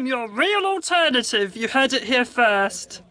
I'm your real alternative. You heard it here first.